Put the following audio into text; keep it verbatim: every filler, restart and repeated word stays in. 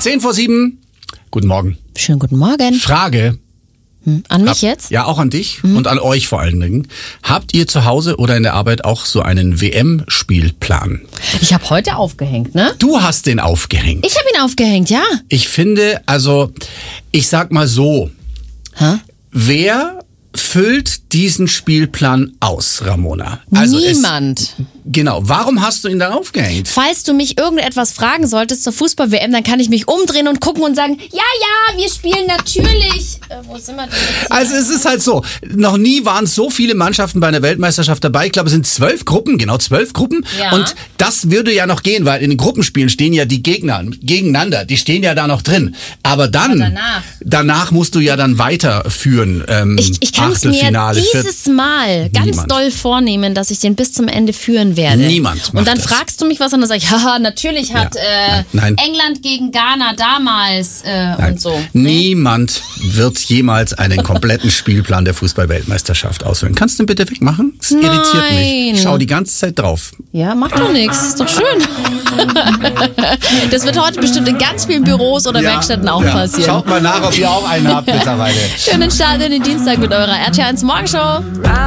Zehn vor sieben. Guten Morgen. Schönen guten Morgen. Frage. Hm, an mich Hab, jetzt? Ja, auch an dich mhm. und an euch vor allen Dingen. Habt ihr zu Hause oder in der Arbeit auch so einen W M-Spielplan? Ich habe heute aufgehängt, ne? Du hast den aufgehängt. Ich habe ihn aufgehängt, ja. Ich finde, also, ich sag mal so. Hä? Wer füllt diesen Spielplan aus, Ramona? Also Niemand. Es, genau. Warum hast du ihn dann aufgehängt? Falls du mich irgendetwas fragen solltest zur Fußball-W M, dann kann ich mich umdrehen und gucken und sagen, ja, ja, wir spielen natürlich. Äh, wo sind wir denn jetzt? Also es ist halt so, noch nie waren so viele Mannschaften bei einer Weltmeisterschaft dabei. Ich glaube, es sind zwölf Gruppen, genau zwölf Gruppen. Ja. Und das würde ja noch gehen, weil in den Gruppenspielen stehen ja die Gegner gegeneinander. Die stehen ja da noch drin. Aber dann, Aber danach. danach musst du ja dann weiterführen. Ähm, Ich, ich kann es mir Achtelfinale, dieses Mal ganz Niemand. doll vornehmen, dass ich den bis zum Ende führen werde. Niemand macht Und dann das. fragst du mich was und dann sag ich, haha, natürlich hat Ja. äh, Nein. Nein. England gegen Ghana damals äh, Nein. und so. Niemand wird jemals einen kompletten Spielplan der Fußball-Weltmeisterschaft ausfüllen. Kannst du den bitte wegmachen? Das irritiert Nein. mich. Ich schau die ganze Zeit drauf. Ja, macht doch nichts. Ist doch schön. Das wird heute bestimmt in ganz vielen Büros oder Werkstätten auch passieren. Schaut mal nach, ob ihr auch einen habt mittlerweile. Schönen Start in den Dienstag mit eurer R T eins Morgenshow.